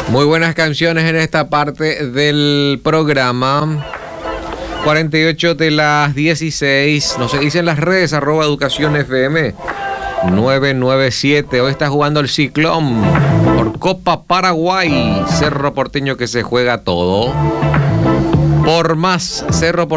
Muy buenas canciones en esta parte del programa. 48 de las 16. Nos seguís en las redes, @EducaciónFM 997. Hoy está jugando el Ciclón por Copa Paraguay. Cerro Porteño que se juega todo. Por más, Cerro Porteño.